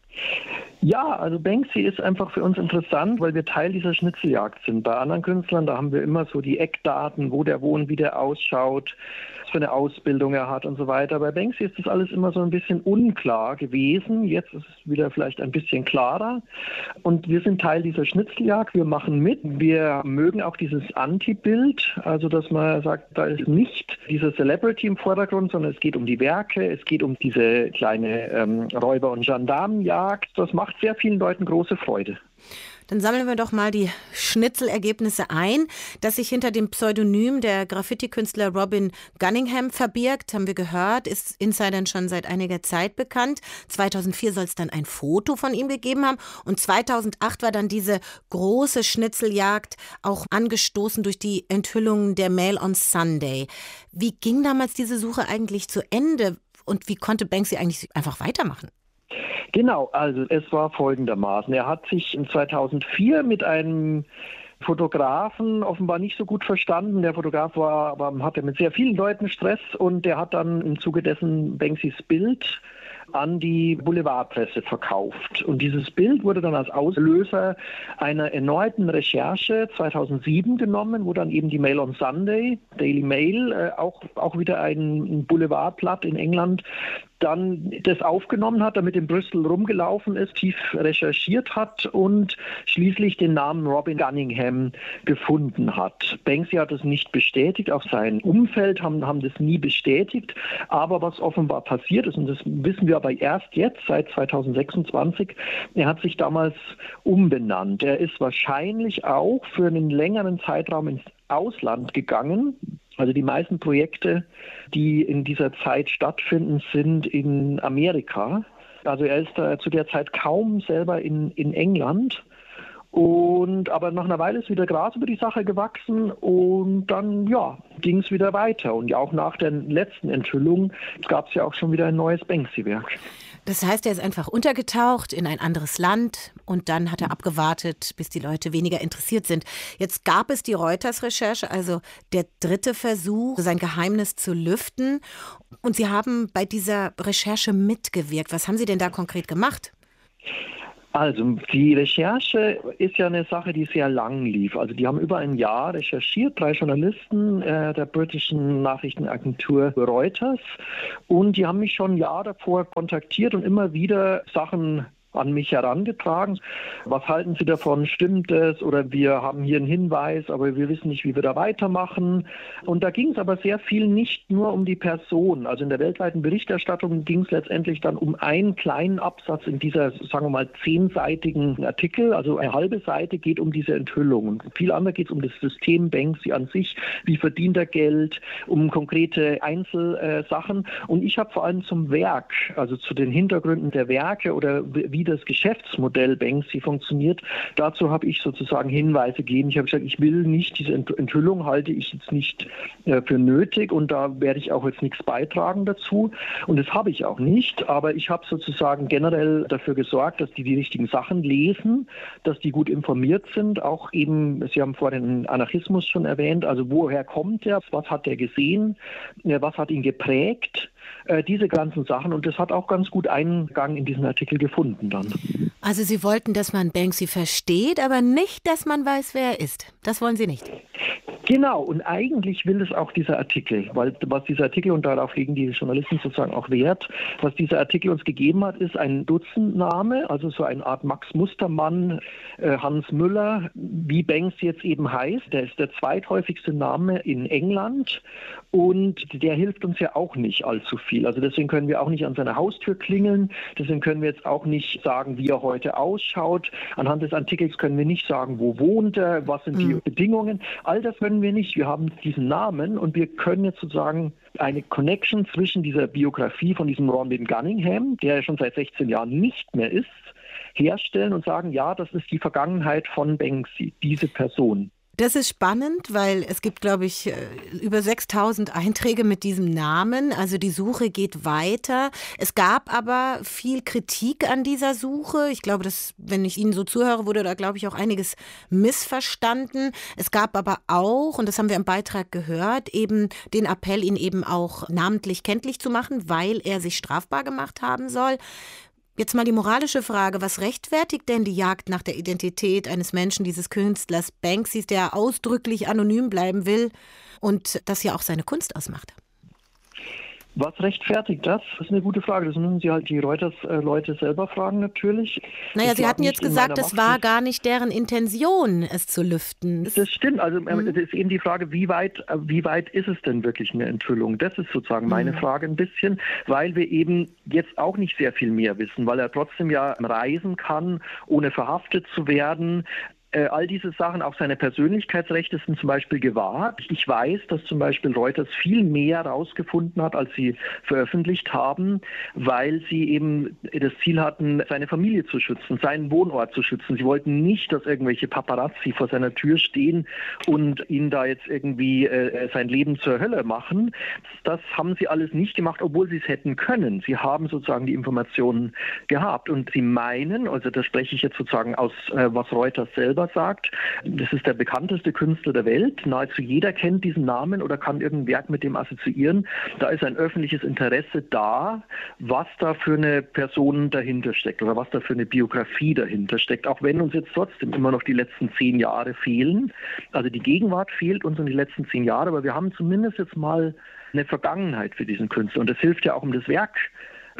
Speaker 20: Ja, also Banksy ist einfach für uns interessant, weil wir Teil dieser Schnitzeljagd sind. Bei anderen Künstlern, da haben wir immer so die Eckdaten, wo der wohnt, wie der ausschaut, was für eine Ausbildung er hat und so weiter. Bei Banksy ist das alles immer so ein bisschen unklar gewesen. Jetzt ist es wieder vielleicht ein bisschen klarer. Und wir sind Teil dieser Schnitzeljagd. Wir machen mit. Wir mögen auch dieses Anti-Bild, also dass man sagt, da ist nicht dieser Celebrity im Vordergrund, sondern es geht um die Werke, es geht um diese kleine Räuber- und Gendarmenjagd. Das macht sehr vielen Leuten große Freude.
Speaker 1: Dann sammeln wir doch mal die Schnitzelergebnisse ein. Dass sich hinter dem Pseudonym der Graffiti-Künstler Robin Gunningham verbirgt, haben wir gehört, ist Insidern schon seit einiger Zeit bekannt. 2004 soll es dann ein Foto von ihm gegeben haben und 2008 war dann diese große Schnitzeljagd auch angestoßen durch die Enthüllungen der Mail on Sunday. Wie ging damals diese Suche eigentlich zu Ende und wie konnte Banksy eigentlich einfach weitermachen?
Speaker 20: Genau, also es war folgendermaßen. Er hat sich in 2004 mit einem Fotografen offenbar nicht so gut verstanden. Der Fotograf hatte mit sehr vielen Leuten Stress und der hat dann im Zuge dessen Banksys Bild an die Boulevardpresse verkauft. Und dieses Bild wurde dann als Auslöser einer erneuten Recherche 2007 genommen, wo dann eben die Mail on Sunday, Daily Mail, auch wieder ein Boulevardblatt in England, dann das aufgenommen hat, damit in Brüssel rumgelaufen ist, tief recherchiert hat und schließlich den Namen Robin Gunningham gefunden hat. Banksy hat es nicht bestätigt, auch sein Umfeld haben das nie bestätigt, aber was offenbar passiert ist, und das wissen wir aber erst jetzt, seit 2026, er hat sich damals umbenannt. Er ist wahrscheinlich auch für einen längeren Zeitraum ins Ausland gegangen. Also die meisten Projekte, die in dieser Zeit stattfinden, sind in Amerika. Also er ist zu der Zeit kaum selber in England. Aber nach einer Weile ist wieder Gras über die Sache gewachsen und dann ging es wieder weiter. Und ja, auch nach der letzten Enthüllung gab es ja auch schon wieder ein neues Banksy-Werk.
Speaker 1: Das heißt, er ist einfach untergetaucht in ein anderes Land und dann hat er abgewartet, bis die Leute weniger interessiert sind. Jetzt gab es die Reuters-Recherche, also der dritte Versuch, sein Geheimnis zu lüften. Und Sie haben bei dieser Recherche mitgewirkt. Was haben Sie denn da konkret gemacht?
Speaker 20: Also die Recherche ist ja eine Sache, die sehr lang lief. Also die haben über ein Jahr recherchiert, 3 Journalisten der britischen Nachrichtenagentur Reuters. Und die haben mich schon ein Jahr davor kontaktiert und immer wieder Sachen an mich herangetragen. Was halten Sie davon? Stimmt es? Oder wir haben hier einen Hinweis, aber wir wissen nicht, wie wir da weitermachen. Und da ging es aber sehr viel nicht nur um die Person. Also in der weltweiten Berichterstattung ging es letztendlich dann um einen kleinen Absatz in dieser, sagen wir mal, 10-seitigen Artikel. Also eine halbe Seite geht um diese Enthüllung. Und viel anderes geht es um das System Banksy an sich. Wie verdient er Geld? Um konkrete Einzelsachen. Und ich habe vor allem zum Werk, also zu den Hintergründen der Werke oder wie das Geschäftsmodell Banksy funktioniert. Dazu habe ich sozusagen Hinweise gegeben. Ich habe gesagt, ich will nicht, diese Enthüllung halte ich jetzt nicht für nötig und da werde ich auch jetzt nichts beitragen dazu. Und das habe ich auch nicht, aber ich habe sozusagen generell dafür gesorgt, dass die richtigen Sachen lesen, dass die gut informiert sind. Auch eben, Sie haben vorhin den Anarchismus schon erwähnt, also woher kommt er, was hat er gesehen, was hat ihn geprägt, diese ganzen Sachen. Und das hat auch ganz gut Eingang in diesen Artikel gefunden dann.
Speaker 1: Also Sie wollten, dass man Banksy versteht, aber nicht, dass man weiß, wer er ist. Das wollen Sie nicht.
Speaker 20: Genau, und eigentlich will es auch dieser Artikel, weil was dieser Artikel, und darauf legen die Journalisten sozusagen auch Wert, was dieser Artikel uns gegeben hat, ist ein Dutzendname, also so eine Art Max Mustermann, Hans Müller, wie Banksy jetzt eben heißt. Der ist der zweithäufigste Name in England und der hilft uns ja auch nicht allzu viel. Also deswegen können wir auch nicht an seiner Haustür klingeln, deswegen können wir jetzt auch nicht sagen, wie er heute ausschaut. Anhand des Artikels können wir nicht sagen, wo wohnt er, was sind die Bedingungen. All das können wir nicht. Wir haben diesen Namen und wir können jetzt sozusagen eine Connection zwischen dieser Biografie von diesem Robin Gunningham, der ja schon seit 16 Jahren nicht mehr ist, herstellen und sagen, ja, das ist die Vergangenheit von Banksy, diese Person.
Speaker 1: Das ist spannend, weil es gibt, glaube ich, über 6.000 Einträge mit diesem Namen. Also die Suche geht weiter. Es gab aber viel Kritik an dieser Suche. Ich glaube, dass, wenn ich Ihnen so zuhöre, wurde da, glaube ich, auch einiges missverstanden. Es gab aber auch, und das haben wir im Beitrag gehört, eben den Appell, ihn eben auch namentlich kenntlich zu machen, weil er sich strafbar gemacht haben soll. Jetzt mal die moralische Frage, was rechtfertigt denn die Jagd nach der Identität eines Menschen, dieses Künstlers Banksy, der ausdrücklich anonym bleiben will und das ja auch seine Kunst ausmacht?
Speaker 20: Was rechtfertigt das? Das ist eine gute Frage. Das müssen Sie halt die Reuters-Leute selber fragen natürlich.
Speaker 1: Naja, Sie hatten jetzt gesagt, es war gar nicht deren Intention, es zu lüften.
Speaker 20: Das stimmt. Also es ist eben die Frage, wie weit ist es denn wirklich eine Enthüllung? Das ist sozusagen meine Frage ein bisschen, weil wir eben jetzt auch nicht sehr viel mehr wissen, weil er trotzdem ja reisen kann, ohne verhaftet zu werden. All diese Sachen, auch seine Persönlichkeitsrechte sind zum Beispiel gewahrt. Ich weiß, dass zum Beispiel Reuters viel mehr rausgefunden hat, als sie veröffentlicht haben, weil sie eben das Ziel hatten, seine Familie zu schützen, seinen Wohnort zu schützen. Sie wollten nicht, dass irgendwelche Paparazzi vor seiner Tür stehen und ihn da jetzt irgendwie sein Leben zur Hölle machen. Das haben sie alles nicht gemacht, obwohl sie es hätten können. Sie haben sozusagen die Informationen gehabt und sie meinen, also da spreche ich jetzt sozusagen aus, was Reuters selber sagt. Das ist der bekannteste Künstler der Welt. Nahezu jeder kennt diesen Namen oder kann irgendein Werk mit dem assoziieren. Da ist ein öffentliches Interesse da, was da für eine Person dahinter steckt oder was da für eine Biografie dahinter steckt. Auch wenn uns jetzt trotzdem immer noch die letzten 10 Jahre fehlen. Also die Gegenwart fehlt uns in die letzten 10 Jahre, aber wir haben zumindest jetzt mal eine Vergangenheit für diesen Künstler. Und das hilft ja auch, um das Werk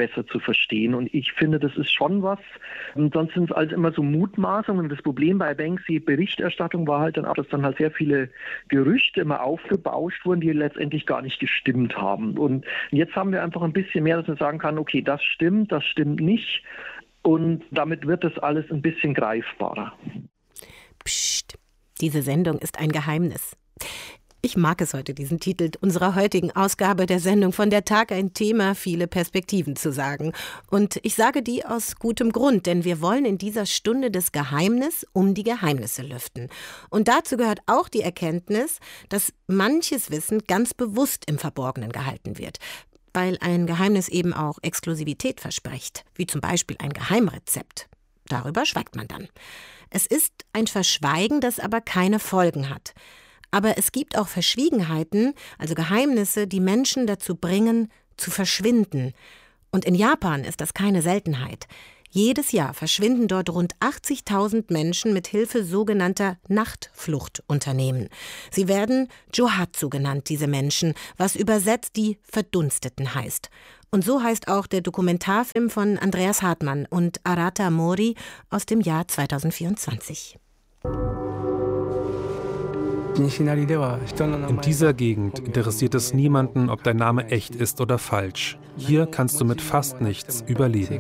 Speaker 20: besser zu verstehen. Und ich finde, das ist schon was. Und sonst sind es alles immer so Mutmaßungen. Und das Problem bei Banksy-Berichterstattung war halt dann auch, dass dann halt sehr viele Gerüchte immer aufgebauscht wurden, die letztendlich gar nicht gestimmt haben. Und jetzt haben wir einfach ein bisschen mehr, dass man sagen kann, okay, das stimmt nicht. Und damit wird das alles ein bisschen greifbarer.
Speaker 1: Psst, diese Sendung ist ein Geheimnis. Ich mag es heute, diesen Titel unserer heutigen Ausgabe der Sendung von der Tag ein Thema, viele Perspektiven zu sagen. Und ich sage die aus gutem Grund, denn wir wollen in dieser Stunde des Geheimnis um die Geheimnisse lüften. Und dazu gehört auch die Erkenntnis, dass manches Wissen ganz bewusst im Verborgenen gehalten wird, weil ein Geheimnis eben auch Exklusivität verspricht, wie zum Beispiel ein Geheimrezept. Darüber schweigt man dann. Es ist ein Verschweigen, das aber keine Folgen hat. Aber es gibt auch Verschwiegenheiten, also Geheimnisse, die Menschen dazu bringen, zu verschwinden. Und in Japan ist das keine Seltenheit. Jedes Jahr verschwinden dort rund 80.000 Menschen mit Hilfe sogenannter Nachtfluchtunternehmen. Sie werden Johatsu genannt, diese Menschen, was übersetzt die Verdunsteten heißt. Und so heißt auch der Dokumentarfilm von Andreas Hartmann und Arata Mori aus dem Jahr 2024.
Speaker 21: In dieser Gegend interessiert es niemanden, ob dein Name echt ist oder falsch. Hier kannst du mit fast nichts überleben.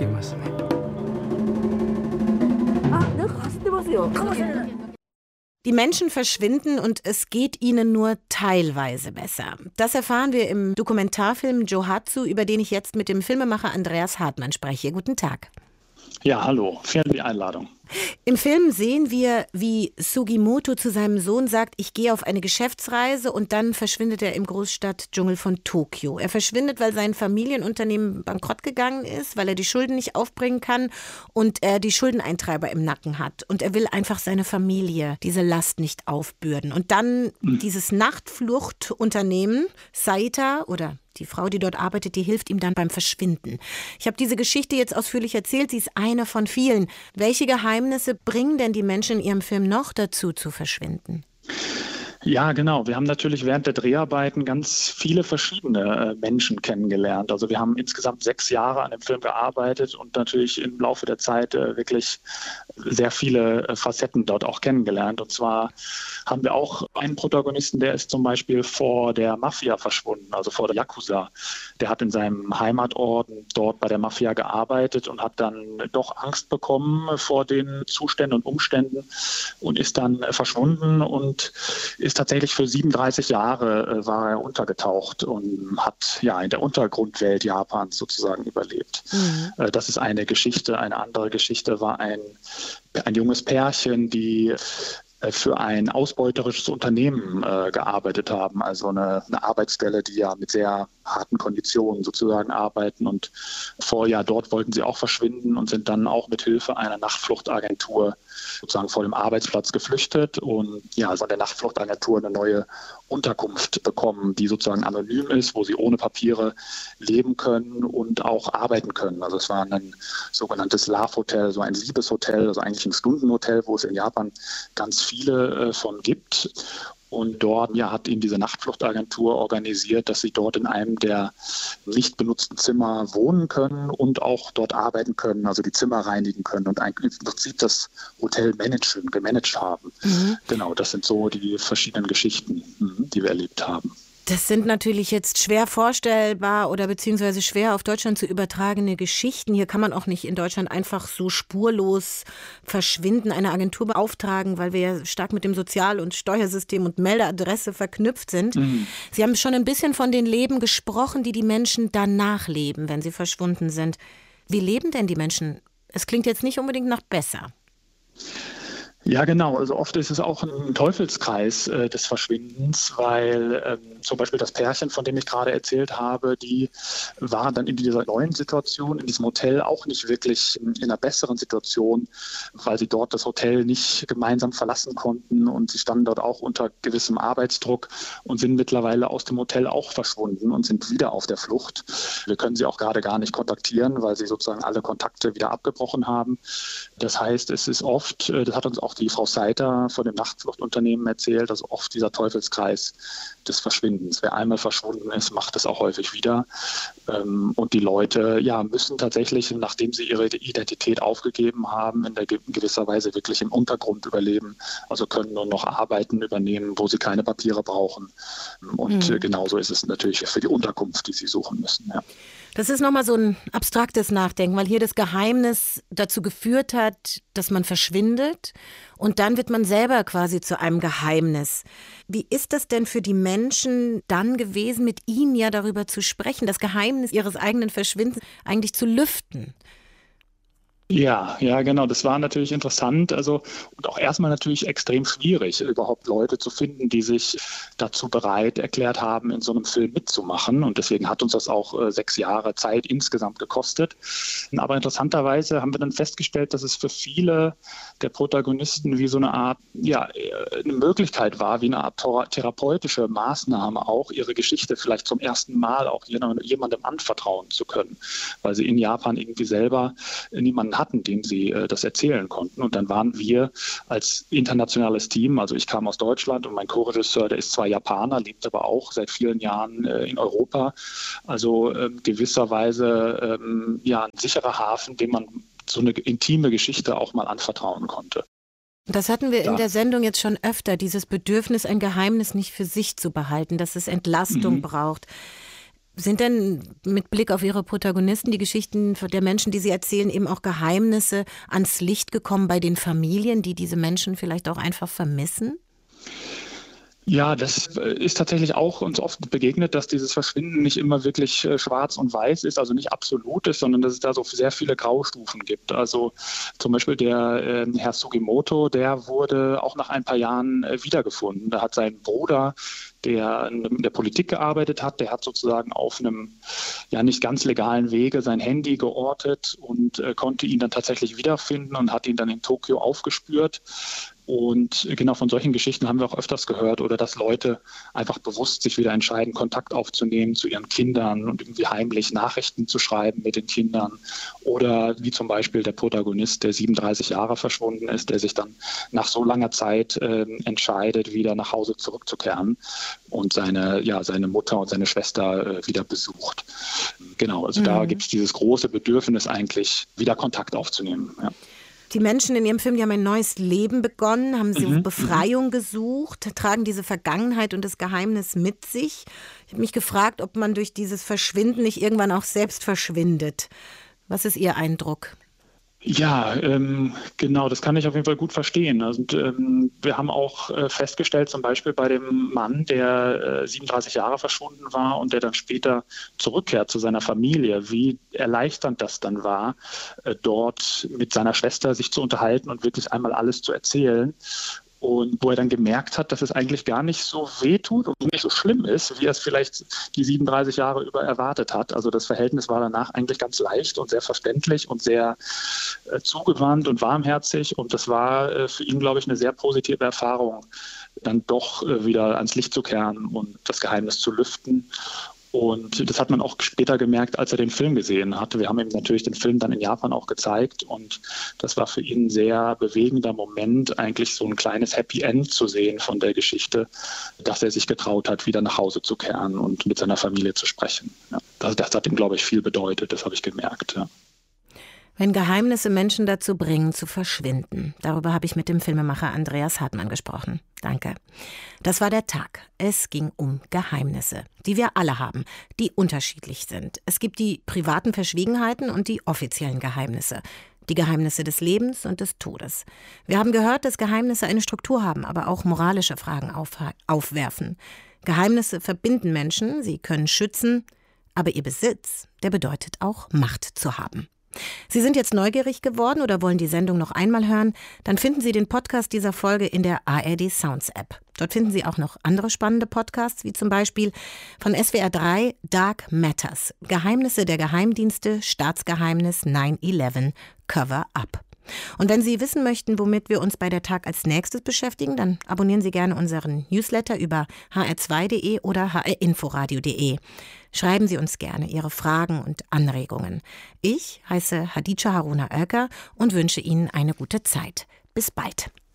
Speaker 1: Die Menschen verschwinden und es geht ihnen nur teilweise besser. Das erfahren wir im Dokumentarfilm Johatsu, über den ich jetzt mit dem Filmemacher Andreas Hartmann spreche. Guten Tag.
Speaker 22: Ja, hallo. Vielen Dank für die Einladung.
Speaker 1: Im Film sehen wir, wie Sugimoto zu seinem Sohn sagt, ich gehe auf eine Geschäftsreise, und dann verschwindet er im Großstadtdschungel von Tokio. Er verschwindet, weil sein Familienunternehmen bankrott gegangen ist, weil er die Schulden nicht aufbringen kann und er die Schuldeneintreiber im Nacken hat. Und er will einfach seine Familie diese Last nicht aufbürden. Und dann dieses Nachtfluchtunternehmen, Saita, oder die Frau, die dort arbeitet, die hilft ihm dann beim Verschwinden. Ich habe diese Geschichte jetzt ausführlich erzählt, sie ist eine von vielen. Welche Geheimnisse bringen denn die Menschen in ihrem Film noch dazu, zu verschwinden?
Speaker 22: Ja, genau. Wir haben natürlich während der Dreharbeiten ganz viele verschiedene Menschen kennengelernt. Also wir haben insgesamt 6 Jahre an dem Film gearbeitet und natürlich im Laufe der Zeit wirklich sehr viele Facetten dort auch kennengelernt. Und zwar haben wir auch einen Protagonisten, der ist zum Beispiel vor der Mafia verschwunden, also vor der Yakuza. Der hat in seinem Heimatort dort bei der Mafia gearbeitet und hat dann doch Angst bekommen vor den Zuständen und Umständen und ist dann verschwunden und ist tatsächlich für 37 Jahre war er untergetaucht und hat ja in der Untergrundwelt Japans sozusagen überlebt. Mhm. Das ist eine Geschichte. Eine andere Geschichte war ein junges Pärchen, die für ein ausbeuterisches Unternehmen gearbeitet haben, also eine Arbeitsstelle, die ja mit sehr harten Konditionen sozusagen arbeiten, und dort wollten sie auch verschwinden und sind dann auch mit Hilfe einer Nachtfluchtagentur sozusagen vor dem Arbeitsplatz geflüchtet und von der Nachtfluchtagentur eine neue Unterkunft bekommen, die sozusagen anonym ist, wo sie ohne Papiere leben können und auch arbeiten können. Also es war ein sogenanntes Love-Hotel, so ein Liebeshotel, also eigentlich ein Stundenhotel, wo es in Japan ganz viele von gibt. Und dort hat eben diese Nachtfluchtagentur organisiert, dass sie dort in einem der nicht benutzten Zimmer wohnen können und auch dort arbeiten können, also die Zimmer reinigen können und eigentlich im Prinzip das Hotel gemanagt haben. Mhm. Genau, das sind so die verschiedenen Geschichten, die wir erlebt haben.
Speaker 1: Das sind natürlich jetzt schwer vorstellbar oder beziehungsweise schwer auf Deutschland zu übertragene Geschichten. Hier kann man auch nicht in Deutschland einfach so spurlos verschwinden, eine Agentur beauftragen, weil wir ja stark mit dem Sozial- und Steuersystem und Meldeadresse verknüpft sind. Mhm. Sie haben schon ein bisschen von den Leben gesprochen, die Menschen danach leben, wenn sie verschwunden sind. Wie leben denn die Menschen? Es klingt jetzt nicht unbedingt nach besser.
Speaker 22: Ja, genau. Also oft ist es auch ein Teufelskreis des Verschwindens, weil zum Beispiel das Pärchen, von dem ich gerade erzählt habe, die waren dann in dieser neuen Situation, in diesem Hotel auch nicht wirklich in einer besseren Situation, weil sie dort das Hotel nicht gemeinsam verlassen konnten und sie standen dort auch unter gewissem Arbeitsdruck und sind mittlerweile aus dem Hotel auch verschwunden und sind wieder auf der Flucht. Wir können sie auch gerade gar nicht kontaktieren, weil sie sozusagen alle Kontakte wieder abgebrochen haben. Das heißt, es ist oft, das hat uns auch die Frau Seiter von dem Nachtfluchtunternehmen erzählt, also oft dieser Teufelskreis des Verschwindens. Wer einmal verschwunden ist, macht es auch häufig wieder. Und die Leute müssen tatsächlich, nachdem sie ihre Identität aufgegeben haben, in gewisser Weise wirklich im Untergrund überleben. Also können nur noch Arbeiten übernehmen, wo sie keine Papiere brauchen. Und genauso ist es natürlich für die Unterkunft, die sie suchen müssen. Ja.
Speaker 1: Das ist nochmal so ein abstraktes Nachdenken, weil hier das Geheimnis dazu geführt hat, dass man verschwindet und dann wird man selber quasi zu einem Geheimnis. Wie ist das denn für die Menschen dann gewesen, mit ihnen ja darüber zu sprechen, das Geheimnis ihres eigenen Verschwindens eigentlich zu lüften?
Speaker 22: Ja, genau. Das war natürlich interessant. Also und auch erstmal natürlich extrem schwierig, überhaupt Leute zu finden, die sich dazu bereit erklärt haben, in so einem Film mitzumachen. Und deswegen hat uns das auch 6 Jahre Zeit insgesamt gekostet. Aber interessanterweise haben wir dann festgestellt, dass es für viele der Protagonisten wie so eine Art, eine Möglichkeit war, wie eine Art therapeutische Maßnahme auch, ihre Geschichte vielleicht zum ersten Mal auch jemandem anvertrauen zu können, weil sie in Japan irgendwie selber niemanden hatten, dem sie das erzählen konnten. Und dann waren wir als internationales Team, also ich kam aus Deutschland und mein Co-Regisseur, der ist zwar Japaner, lebt aber auch seit vielen Jahren in Europa. Also gewisserweise ein sicherer Hafen, dem man so eine intime Geschichte auch mal anvertrauen konnte.
Speaker 1: Das hatten wir in der Sendung jetzt schon öfter, dieses Bedürfnis, ein Geheimnis nicht für sich zu behalten, dass es Entlastung braucht. Sind denn mit Blick auf Ihre Protagonisten die Geschichten der Menschen, die Sie erzählen, eben auch Geheimnisse ans Licht gekommen bei den Familien, die diese Menschen vielleicht auch einfach vermissen?
Speaker 22: Ja, das ist tatsächlich auch uns oft begegnet, dass dieses Verschwinden nicht immer wirklich schwarz und weiß ist, also nicht absolut ist, sondern dass es da so sehr viele Graustufen gibt. Also zum Beispiel der Herr Sugimoto, der wurde auch nach ein paar Jahren wiedergefunden. Da hat sein Bruder, der in der Politik gearbeitet hat, der hat sozusagen auf einem nicht ganz legalen Wege sein Handy geortet und konnte ihn dann tatsächlich wiederfinden und hat ihn dann in Tokio aufgespürt. Und genau von solchen Geschichten haben wir auch öfters gehört oder dass Leute einfach bewusst sich wieder entscheiden, Kontakt aufzunehmen zu ihren Kindern und irgendwie heimlich Nachrichten zu schreiben mit den Kindern. Oder wie zum Beispiel der Protagonist, der 37 Jahre verschwunden ist, der sich dann nach so langer Zeit entscheidet, wieder nach Hause zurückzukehren und seine Mutter und seine Schwester wieder besucht. Genau, also da gibt es dieses große Bedürfnis eigentlich, wieder Kontakt aufzunehmen. Ja.
Speaker 1: Die Menschen in Ihrem Film, die haben ein neues Leben begonnen, haben sie Befreiung gesucht, tragen diese Vergangenheit und das Geheimnis mit sich. Ich habe mich gefragt, ob man durch dieses Verschwinden nicht irgendwann auch selbst verschwindet. Was ist Ihr Eindruck?
Speaker 22: Ja, genau, das kann ich auf jeden Fall gut verstehen. Also, wir haben auch festgestellt, zum Beispiel bei dem Mann, der 37 Jahre verschwunden war und der dann später zurückkehrt zu seiner Familie, wie erleichternd das dann war, dort mit seiner Schwester sich zu unterhalten und wirklich einmal alles zu erzählen. Und wo er dann gemerkt hat, dass es eigentlich gar nicht so wehtut und nicht so schlimm ist, wie er es vielleicht die 37 Jahre über erwartet hat. Also das Verhältnis war danach eigentlich ganz leicht und sehr verständlich und sehr zugewandt und warmherzig. Und das war für ihn, glaube ich, eine sehr positive Erfahrung, dann doch wieder ans Licht zu kehren und das Geheimnis zu lüften. Und das hat man auch später gemerkt, als er den Film gesehen hat. Wir haben ihm natürlich den Film dann in Japan auch gezeigt und das war für ihn ein sehr bewegender Moment, eigentlich so ein kleines Happy End zu sehen von der Geschichte, dass er sich getraut hat, wieder nach Hause zu kehren und mit seiner Familie zu sprechen. Ja, das hat ihm, glaube ich, viel bedeutet, das habe ich gemerkt. Ja.
Speaker 1: Wenn Geheimnisse Menschen dazu bringen, zu verschwinden. Darüber habe ich mit dem Filmemacher Andreas Hartmann gesprochen. Danke. Das war der Tag. Es ging um Geheimnisse, die wir alle haben, die unterschiedlich sind. Es gibt die privaten Verschwiegenheiten und die offiziellen Geheimnisse. Die Geheimnisse des Lebens und des Todes. Wir haben gehört, dass Geheimnisse eine Struktur haben, aber auch moralische Fragen aufwerfen. Geheimnisse verbinden Menschen, sie können schützen, aber ihr Besitz, der bedeutet auch Macht zu haben. Sie sind jetzt neugierig geworden oder wollen die Sendung noch einmal hören? Dann finden Sie den Podcast dieser Folge in der ARD Sounds App. Dort finden Sie auch noch andere spannende Podcasts, wie zum Beispiel von SWR 3 Dark Matters. Geheimnisse der Geheimdienste, Staatsgeheimnis 9/11, Cover-Up. Und wenn Sie wissen möchten, womit wir uns bei der Tag als nächstes beschäftigen, dann abonnieren Sie gerne unseren Newsletter über hr2.de oder hrinforadio.de. Schreiben Sie uns gerne Ihre Fragen und Anregungen. Ich heiße Hadija Haruna Oelker und wünsche Ihnen eine gute Zeit. Bis bald.